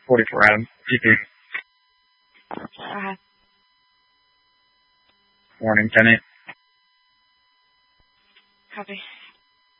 44 Adam. GP. Go ahead. Warning, 10-8. Copy.